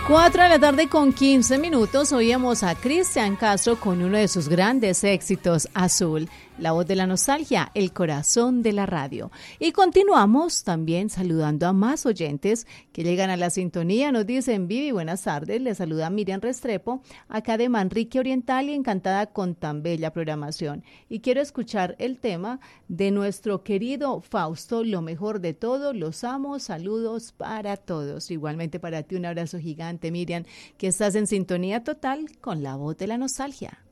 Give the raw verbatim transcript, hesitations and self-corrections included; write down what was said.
Cuatro de la tarde con quince minutos, oíamos a Cristian Castro con uno de sus grandes éxitos, Azul, la voz de la nostalgia, el corazón de la radio. Y continuamos también saludando a más oyentes que llegan a la sintonía. Nos dicen, Vivi, buenas tardes, le saluda Miriam Restrepo, acá de Manrique Oriental y encantada con tan bella programación. Y quiero escuchar el tema de nuestro querido Fausto, lo mejor de todo, los amo, saludos para todos. Igualmente para ti un abrazo gigante, Miriam, que estás en sintonía total con la voz de la nostalgia.